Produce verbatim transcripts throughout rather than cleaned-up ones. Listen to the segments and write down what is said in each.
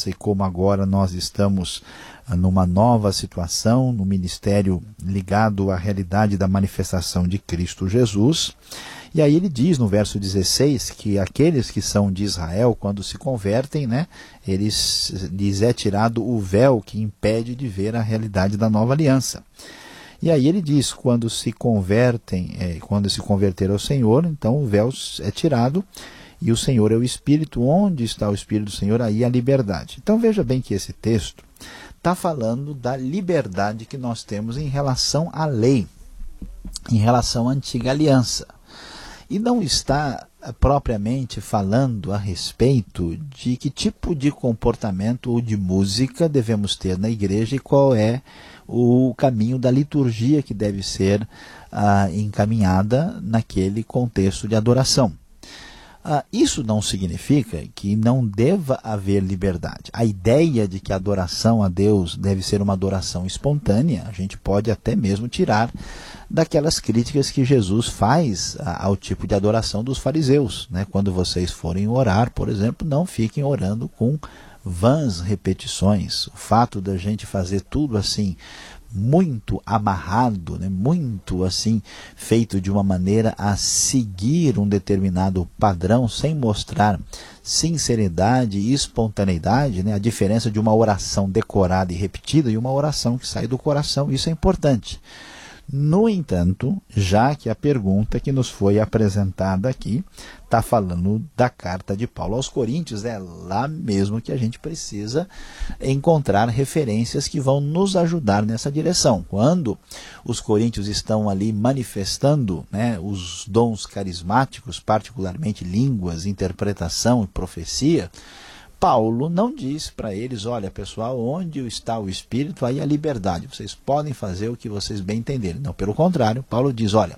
e como agora nós estamos numa nova situação, no ministério ligado à realidade da manifestação de Cristo Jesus. E aí ele diz no verso dezesseis que aqueles que são de Israel, quando se convertem, né, eles, lhes é tirado o véu que impede de ver a realidade da nova aliança. E aí ele diz, quando se convertem, é, quando se converter ao Senhor, então o véu é tirado, e o Senhor é o Espírito. Onde está o Espírito do Senhor? Aí a liberdade. Então veja bem que esse texto está falando da liberdade que nós temos em relação à lei, em relação à antiga aliança. E não está propriamente falando a respeito de que tipo de comportamento ou de música devemos ter na igreja e qual é o caminho da liturgia que deve ser ah, encaminhada naquele contexto de adoração. Ah, isso não significa que não deva haver liberdade. A ideia de que a adoração a Deus deve ser uma adoração espontânea, a gente pode até mesmo tirar daquelas críticas que Jesus faz ah, ao tipo de adoração dos fariseus, né? Quando vocês forem orar, por exemplo, não fiquem orando com vãs repetições. O fato da gente fazer tudo assim muito amarrado, né, muito assim feito de uma maneira a seguir um determinado padrão sem mostrar sinceridade e espontaneidade, né, a diferença de uma oração decorada e repetida e uma oração que sai do coração, isso é importante. No entanto, já que a pergunta que nos foi apresentada aqui está falando da carta de Paulo aos Coríntios, é lá mesmo que a gente precisa encontrar referências que vão nos ajudar nessa direção. Quando os coríntios estão ali manifestando, né, os dons carismáticos, particularmente línguas, interpretação e profecia, Paulo não diz para eles, olha pessoal, onde está o Espírito, aí a liberdade, vocês podem fazer o que vocês bem entenderem. Não, pelo contrário, Paulo diz, olha,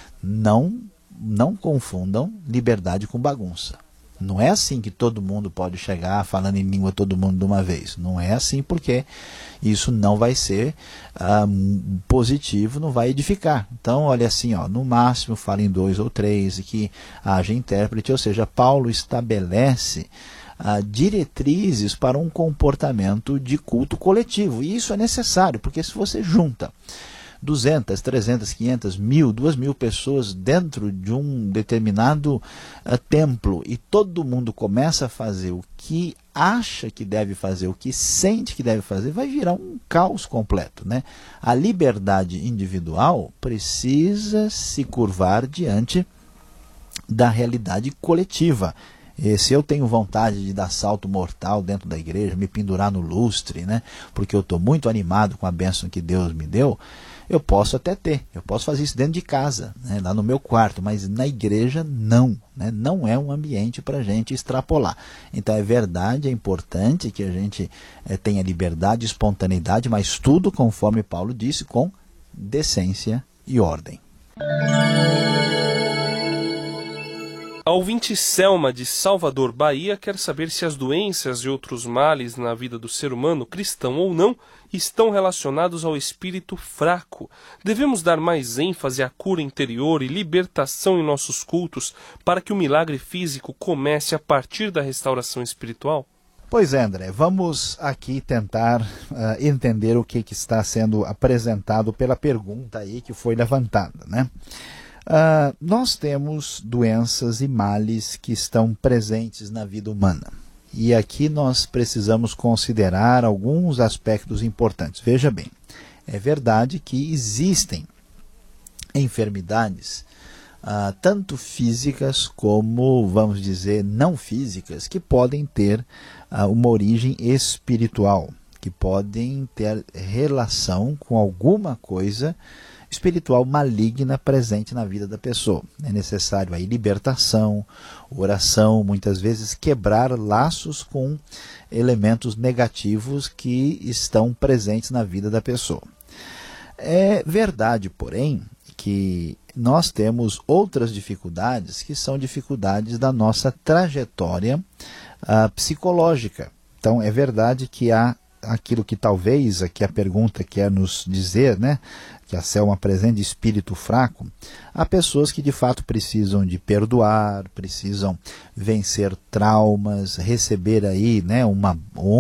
não, não confundam liberdade com bagunça. Não é assim que todo mundo pode chegar falando em língua todo mundo de uma vez. Não é assim porque isso não vai ser ah, positivo, não vai edificar. Então, olha assim, ó, no máximo falem dois ou três e que haja intérprete, ou seja, Paulo estabelece Uh, diretrizes para um comportamento de culto coletivo. E isso é necessário, porque se você junta duzentas, trezentas, quinhentas, mil, duas mil pessoas dentro de um determinado uh, templo e todo mundo começa a fazer o que acha que deve fazer, o que sente que deve fazer, vai virar um caos completo, né? A liberdade individual precisa se curvar diante da realidade coletiva. E se eu tenho vontade de dar salto mortal dentro da igreja, me pendurar no lustre, né, porque eu estou muito animado com a bênção que Deus me deu, eu posso até ter, eu posso fazer isso dentro de casa, né, lá no meu quarto, mas na igreja não, né, não é um ambiente para a gente extrapolar. Então é verdade, é importante que a gente é, tenha liberdade, espontaneidade, mas tudo, conforme Paulo disse, com decência e ordem. A ouvinte Selma, de Salvador, Bahia, quer saber se as doenças e outros males na vida do ser humano, cristão ou não, estão relacionados ao espírito fraco. Devemos dar mais ênfase à cura interior e libertação em nossos cultos para que o milagre físico comece a partir da restauração espiritual? Pois é, André, vamos aqui tentar uh, entender o que, que está sendo apresentado pela pergunta aí que foi levantada, né? Uh, nós temos doenças e males que estão presentes na vida humana. E aqui nós precisamos considerar alguns aspectos importantes. Veja bem, é verdade que existem enfermidades, uh, tanto físicas como, vamos dizer, não físicas, que podem ter uh, uma origem espiritual, que podem ter relação com alguma coisa espiritual maligna presente na vida da pessoa. É necessário aí libertação, oração, muitas vezes quebrar laços com elementos negativos que estão presentes na vida da pessoa. É verdade, porém, que nós temos outras dificuldades que são dificuldades da nossa trajetória uh, psicológica. Então é verdade que há aquilo que talvez aqui a pergunta quer nos dizer, né, que a Selma apresenta de espírito fraco, há pessoas que de fato precisam de perdoar, precisam vencer traumas, receber aí, né, uma